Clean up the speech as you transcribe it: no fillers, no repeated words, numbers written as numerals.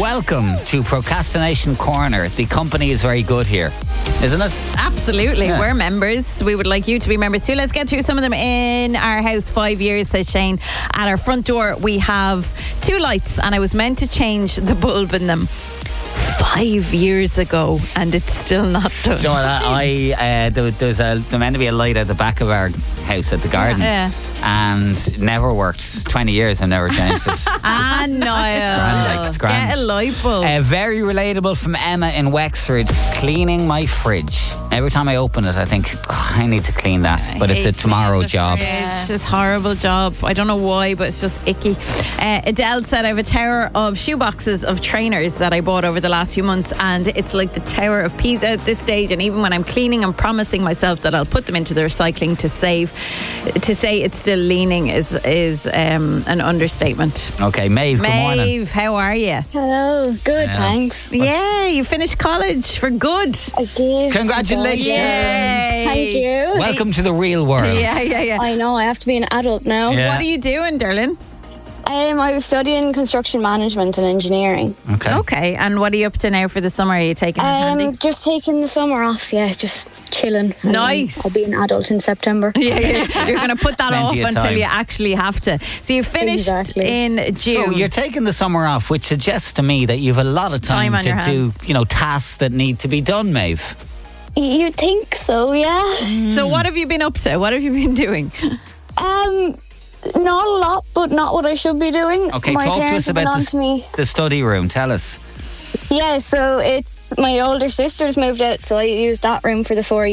welcome to Procrastination Corner. The company is very good here, isn't it? Absolutely. Yeah. We're members. We would like you to be members too. Let's get through some of them. In our house, 5 years, says Shane. At our front door, we have 2 lights, and I was meant to change the bulb in them 5 years ago, and it's still not done. Do you know what? There's meant to be a light at the back of our house at the garden. Yeah. And never worked. 20 years I've never changed it. Ah, Niall. It's grand. Get a light bulb. Very relatable from Emma in Wexford. Cleaning my fridge. Every time I open it, I think, I need to clean that. But it's a tomorrow job. It's just a horrible job. I don't know why, but it's just icky. Adele said, I have a tower of shoeboxes of trainers that I bought over the last few months, and it's like the Tower of Pisa at this stage. And even when I'm cleaning, I'm promising myself that I'll put them into the recycling to save. To say it's still leaning is an understatement. Okay, Maeve, good morning. Maeve, how are you? Hello, good, thanks. Yeah, you finished college for good. I did. Congratulations. Yay. Thank you. Welcome to the real world. Yeah. I know, I have to be an adult now. Yeah. What are you doing, darling? I was studying construction management and engineering. Okay, and what are you up to now for the summer? Are you taking it handy? Just taking the summer off, just chilling. Nice. I'll be an adult in September. Yeah. You're going to put that off Plenty of until time. you actually have to. So you finished Exactly. in June. So you're taking the summer off, which suggests to me that you've a lot of time on your to do, hands. tasks that need to be done, Maeve. You'd think so, yeah. So what have you been up to? What have you been doing? Not a lot, but not what I should be doing. Okay, My talk to parents us have been about on to me. the study room. Tell us. Yeah, so my older sister's moved out, so I used that room for the 4